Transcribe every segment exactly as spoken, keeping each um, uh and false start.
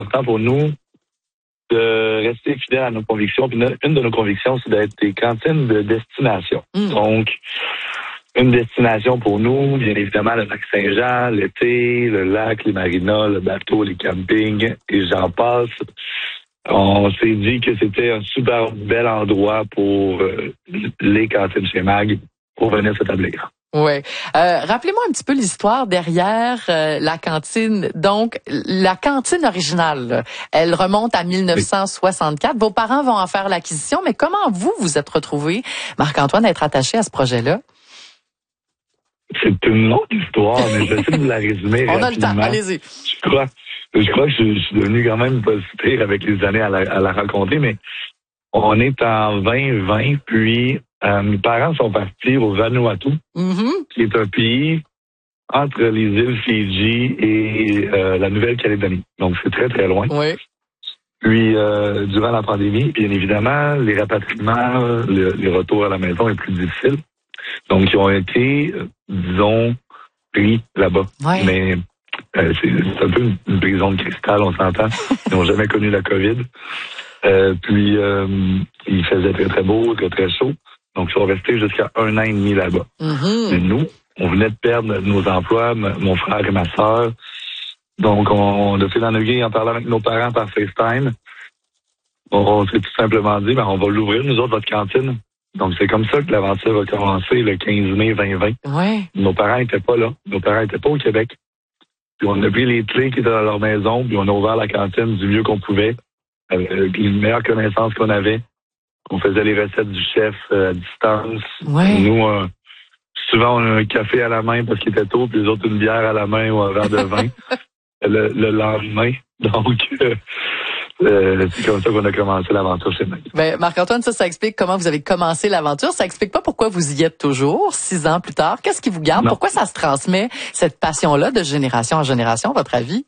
important pour nous de rester fidèles à nos convictions. Puis une de nos convictions, c'est d'être des cantines de destination. Mmh. Donc, une destination pour nous, bien évidemment, le lac Saint-Jean, l'été, le lac, les marinas, le bateau, les campings, et j'en passe. On s'est dit que c'était un super bel endroit pour euh, les cantines chez Mag pour venir s'établir. Oui. Euh, rappelez-moi un petit peu l'histoire derrière euh, la cantine. Donc, la cantine originale, là, elle remonte à mille neuf cent soixante-quatre. Vos parents vont en faire l'acquisition, mais comment vous vous êtes retrouvé, Marc-Antoine, à être attaché à ce projet-là? C'est une longue histoire, mais je vais essayer de la résumer On rapidement. a le temps, allez-y. Je crois, je crois que je, je suis devenu quand même pas si pire avec les années à la, à la raconter, mais on est en vingt vingt, puis euh, mes parents sont partis au Vanuatu, mm-hmm. qui est un pays entre les îles Fidji et euh, la Nouvelle-Calédonie. Donc, c'est très, très loin. Oui. Puis, euh, durant la pandémie, bien évidemment, les rapatriements, le, les retours à la maison est plus difficile. Donc, ils ont été, euh, disons, pris là-bas. Ouais. Mais euh, c'est, c'est un peu une, une prison de cristal, on s'entend. Ils n'ont jamais connu la COVID. Euh, puis, euh, il faisait très, très beau, très, très chaud. Donc, ils sont restés jusqu'à un an et demi là-bas. Mm-hmm. Mais nous, on venait de perdre nos emplois, m- mon frère et ma sœur. Donc, on, de fil en aiguille, en parlant avec nos parents par FaceTime, on, on s'est tout simplement dit, ben, on va l'ouvrir, nous autres, votre cantine. Donc, c'est comme ça que l'aventure a commencé le quinze mai vingt vingt. Ouais. Nos parents étaient pas là. Nos parents étaient pas au Québec. Puis, on a pris les clés qui étaient dans leur maison, puis on a ouvert la cantine du mieux qu'on pouvait, avec les meilleures connaissances qu'on avait. On faisait les recettes du chef euh, à distance. Ouais. Nous, euh, souvent, on a un café à la main parce qu'il était tôt, puis les autres, une bière à la main ou un verre de vin le, le lendemain. Donc, euh, euh, c'est comme ça qu'on a commencé l'aventure chez Mag. Ben, Marc-Antoine, ça, ça explique comment vous avez commencé l'aventure. Ça explique pas pourquoi vous y êtes toujours, six ans plus tard. Qu'est-ce qui vous garde? Non. Pourquoi ça se transmet, cette passion-là, de génération en génération, à votre avis?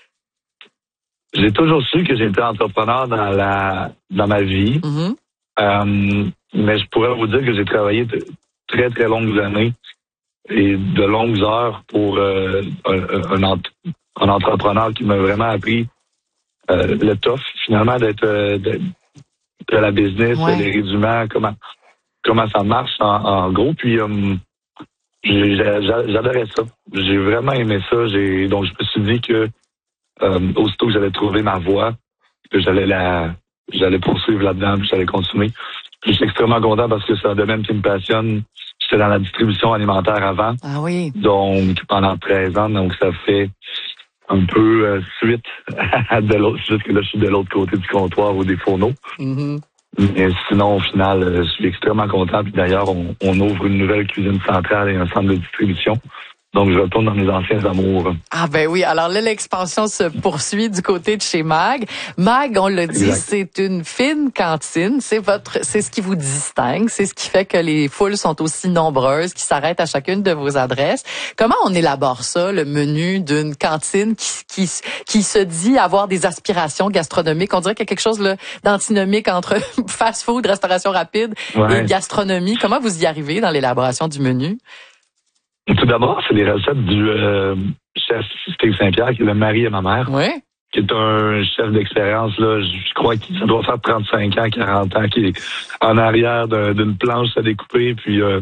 J'ai toujours su que j'étais entrepreneur dans la dans ma vie. Mm-hmm. Euh, mais je pourrais vous dire que j'ai travaillé de très, très longues années et de longues heures pour euh, un, un, un entrepreneur qui m'a vraiment appris euh, le tough, finalement, d'être euh, de, de la business, ouais. Les résumés, comment comment ça marche en, en gros. Puis euh, j'ai, j'adorais ça. J'ai vraiment aimé ça. J'ai donc je me suis dit que euh, aussitôt que j'allais trouver ma voie, que j'allais la J'allais poursuivre là-dedans, puis j'allais continuer. Puis je suis extrêmement content parce que c'est un domaine qui me passionne. J'étais dans la distribution alimentaire avant. Ah oui. Donc, pendant treize ans. Donc, ça fait un peu euh, suite de l'autre. C'est juste que là, je suis de l'autre côté du comptoir ou des fourneaux. Mm-hmm. Mais sinon, au final, je suis extrêmement content. Puis d'ailleurs, on, on ouvre une nouvelle cuisine centrale et un centre de distribution. Donc, je retourne dans mes anciens amours. Ah ben oui, alors là, l'expansion se poursuit du côté de chez Mag. Mag, on l'a dit, exact. C'est une fine cantine. C'est votre, c'est ce qui vous distingue. C'est ce qui fait que les foules sont aussi nombreuses, qui s'arrêtent à chacune de vos adresses. Comment on élabore ça, le menu d'une cantine qui, qui, qui se dit avoir des aspirations gastronomiques? On dirait qu'il y a quelque chose là, d'antinomique entre fast-food, restauration rapide ouais. et gastronomie. Comment vous y arrivez dans l'élaboration du menu? Tout d'abord, c'est les recettes du euh, chef Steve Saint-Pierre, qui est le mari à ma mère. Oui. Qui est un chef d'expérience, là. Je crois qu'il doit faire trente-cinq ans, quarante ans, qui est en arrière d'un, d'une planche à découper, puis euh,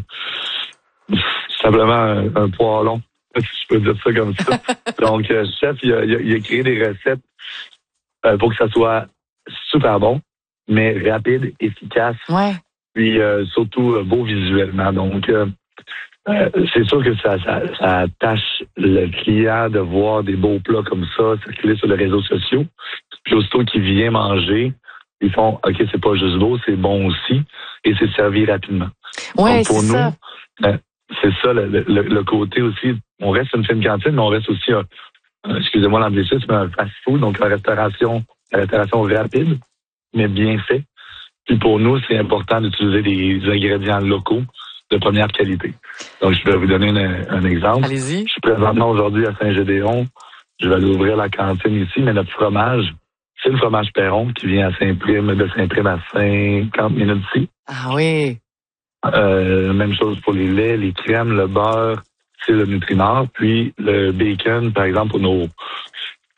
simplement un, un poêlon, si je peux dire ça comme ça. Donc, euh, chef, il a, il, a, il a créé des recettes euh, pour que ça soit super bon, mais rapide, efficace. Ouais. Puis euh, surtout euh, beau visuellement. Donc, euh, Euh, c'est sûr que ça, ça, ça attache le client de voir des beaux plats comme ça circuler sur les réseaux sociaux. Puis aussitôt qu'il vient manger, ils font OK, c'est pas juste beau, c'est bon aussi, et c'est servi rapidement. Ouais, donc pour c'est nous, ça. Ben, c'est ça le, le, le côté aussi. On reste une fine cantine, mais on reste aussi un, un excusez-moi l'anglicisme, un fast-food, donc la restauration, la restauration rapide, mais bien fait. Puis pour nous, c'est important d'utiliser des ingrédients locaux de première qualité. Donc, je vais vous donner un, un exemple. Allez-y. Je suis présentement aujourd'hui à Saint-Gédéon. Je vais aller ouvrir la cantine ici, mais notre fromage, c'est le fromage Perron qui vient à Saint-Prime, de Saint-Prime à cinquante minutes ici. Ah oui. Euh, même chose pour les laits, les crèmes, le beurre, c'est le Nutrinor. Puis le bacon, par exemple, pour nos,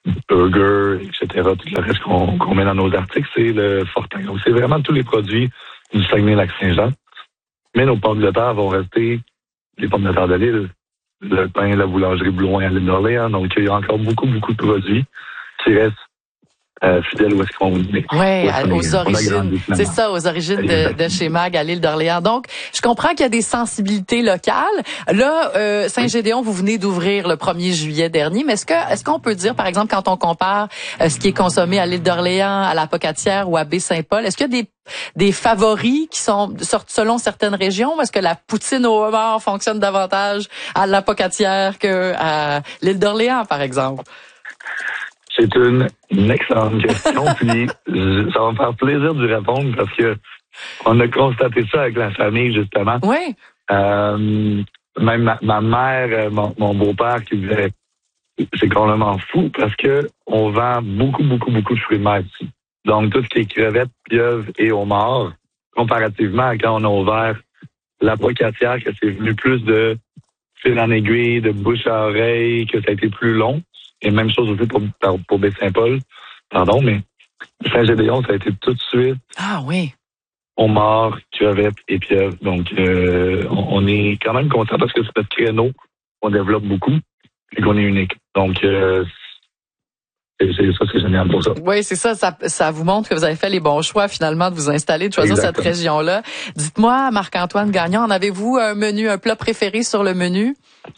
burgers, et cetera, tout le reste qu'on, qu'on met dans nos articles, c'est le Fortin. Donc, c'est vraiment tous les produits du Saguenay-Lac-Saint-Jean. Mais nos pommes de terre vont rester les pommes de terre de l'île, le pain, la boulangerie Blouin à l'île d'Orléans. Donc, il y a encore beaucoup, beaucoup de produits qui restent Euh, fidèle où est-ce qu'on est. Oui, aux origines. C'est ça, aux origines de, de chez Mag à l'île d'Orléans. Donc, je comprends qu'il y a des sensibilités locales. Là, euh, Saint-Gédéon, vous venez d'ouvrir le premier juillet dernier, mais est-ce que est-ce qu'on peut dire, par exemple, quand on compare euh, ce qui est consommé à l'île d'Orléans, à la Pocatière ou à Baie-Saint-Paul, est-ce qu'il y a des des favoris qui sont sortent selon certaines régions? Est-ce que la poutine au homard fonctionne davantage à la Pocatière que à l'île d'Orléans, par exemple? C'est une, une excellente question, puis ça va me faire plaisir d'y répondre parce que on a constaté ça avec la famille, justement. Oui. Euh, même ma, ma mère, mon, mon beau-père qui disait c'est complètement fou parce que on vend beaucoup, beaucoup, beaucoup de fruits de mer ici. Donc, tout ce qui est crevettes, pieuvres et homards, comparativement à quand on a ouvert la Pocatière, que c'est venu plus de fil en aiguille, de bouche à oreille, que ça a été plus long. Et même chose aussi pour, pour, pour Baie-Saint-Paul. Pardon, mais Saint-Gédéon, ça a été tout de suite. Ah oui. Homard, crevettes et pieuvres. Donc, euh, on, on est quand même content parce que c'est notre créneau qu'on développe beaucoup et qu'on est unique. Donc, euh, c'est, c'est, ça, c'est génial pour ça. Oui, c'est ça, ça. Ça vous montre que vous avez fait les bons choix, finalement, de vous installer, de choisir Exactement. Cette région-là. Dites-moi, Marc-Antoine Gagnon, en avez-vous un menu, un plat préféré sur le menu?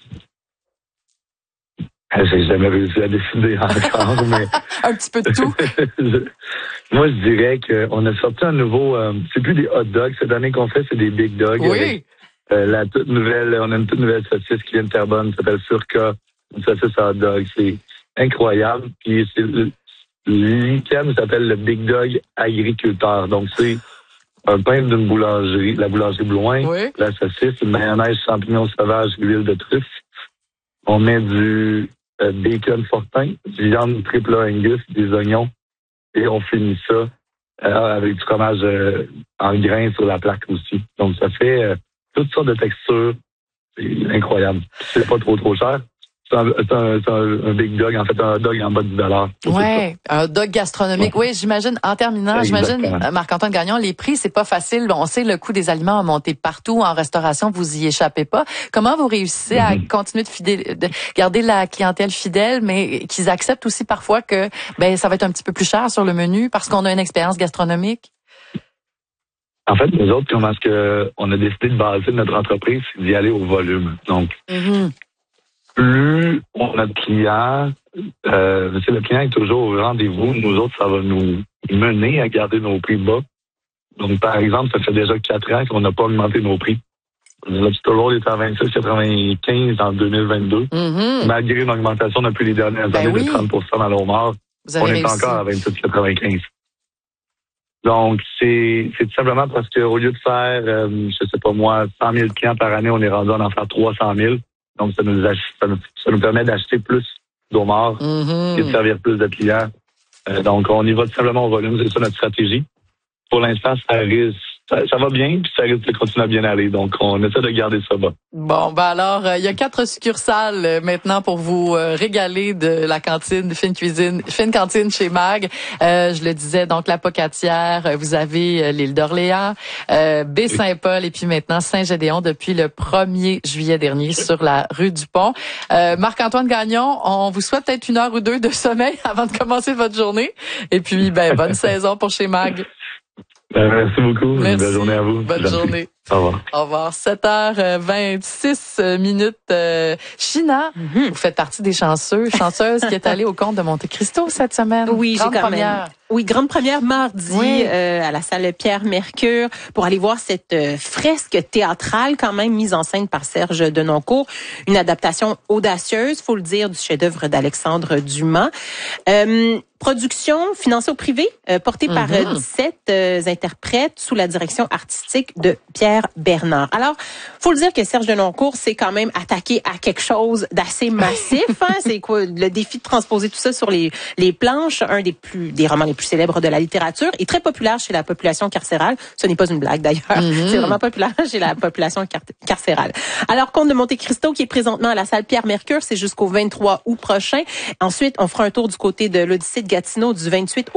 J'ai jamais réussi à décider encore, mais... un petit peu de tout. Moi, je dirais qu'on a sorti un nouveau... Euh, c'est plus des hot dogs. Cette année qu'on fait, c'est des big dogs. Oui. Avec, euh, la toute nouvelle... On a une toute nouvelle saucisse qui vient de Terrebonne, qui s'appelle Surca. Une saucisse hot dog. C'est incroyable. Puis c'est, l'item s'appelle le Big Dog Agriculteur. Donc, c'est un pain d'une boulangerie, la boulangerie Blouin, oui. La saucisse, une mayonnaise, champignons sauvages, l'huile de truffe. On met du... Euh, bacon Fortin, du viande triple Angus, des oignons, et on finit ça euh, avec du fromage euh, en grains sur la plaque aussi. Donc, ça fait euh, toutes sortes de textures. C'est incroyable. C'est pas trop, trop cher. C'est un, c'est un, c'est un, un big dog, en fait, un hot dog en bas de dix dollars. Oui, un hot dog gastronomique. Ouais. Oui, j'imagine, en terminant, Exactement. j'imagine, Marc-Antoine Gagnon, les prix, c'est pas facile. On sait, le coût des aliments a monté partout. En restauration, vous y échappez pas. Comment vous réussissez mm-hmm. à continuer de, fidèle, de garder la clientèle fidèle, mais qu'ils acceptent aussi parfois que ben ça va être un petit peu plus cher sur le menu parce qu'on a une expérience gastronomique? En fait, nous autres, comment est-ce que on a décidé de baser notre entreprise, c'est d'y aller au volume. Donc, mm-hmm. plus on a de clients, euh, le client est toujours au rendez-vous. Nous autres, ça va nous mener à garder nos prix bas. Donc, par exemple, ça fait déjà quatre ans qu'on n'a pas augmenté nos prix. Le petit toujours était à vingt-six quatre-vingt-quinze en deux mille vingt-deux. Mm-hmm. Malgré une augmentation depuis les dernières ben années oui. de trente pour cent dans l'homard, on est réussi. encore à vingt-six quatre-vingt-quinze. Donc, c'est, c'est tout simplement parce qu'au lieu de faire, euh, je sais pas moi, cent mille clients par année, on est rendu à en faire trois cent mille. Donc, ça nous, ach- ça nous, ça nous permet d'acheter plus d'homards mm-hmm. et de servir plus de clients. Euh, donc, on y va tout simplement au volume. C'est ça notre stratégie. Pour l'instant, ça risque, ça, ça va bien, puis ça risque de continuer à bien aller. Donc, on essaie de garder ça bas. Bon, ben alors, il euh, y a quatre succursales euh, maintenant pour vous euh, régaler de la cantine, de Fine Cuisine, Fine Cantine chez Mag. Euh, je le disais, donc la Pocatière, euh, vous avez euh, l'île d'Orléans, euh, Baie-Saint-Paul et puis maintenant Saint-Gédéon depuis le premier juillet dernier sur la rue du Pont. Euh, Marc-Antoine Gagnon, on vous souhaite peut-être une heure ou deux de sommeil avant de commencer votre journée. Et puis, ben bonne saison pour chez Mag. Ben, merci beaucoup. Merci. Bonne journée à vous. Bonne Merci. journée. Au revoir. Au revoir. sept heures vingt-six minutes. Euh, China, mm-hmm. vous faites partie des chanceux, chanceuses qui est allée au Comte de Monte Cristo cette semaine. Oui, grande j'ai quand première. même. Oui, grande première mardi oui. euh, à la salle Pierre Mercure pour aller voir cette euh, fresque théâtrale quand même mise en scène par Serge Denoncourt. Une adaptation audacieuse, faut le dire, du chef-d'œuvre d'Alexandre Dumas. Euh, production financée au privé, euh, portée mm-hmm. par euh, dix-sept euh, interprètes sous la direction artistique de Pierre Pierre Bernard. Alors, faut le dire que Serge Denoncourt s'est quand même attaqué à quelque chose d'assez massif. Hein? C'est quoi le défi de transposer tout ça sur les les planches, un des plus des romans les plus célèbres de la littérature et très populaire chez la population carcérale. Ce n'est pas une blague d'ailleurs. Mm-hmm. C'est vraiment populaire chez la population car- carcérale. Alors, Comte de Monte Cristo qui est présentement à la salle Pierre Mercure, c'est jusqu'au vingt-trois août prochain. Ensuite, on fera un tour du côté de l'Odyssée de Gatineau du vingt-huit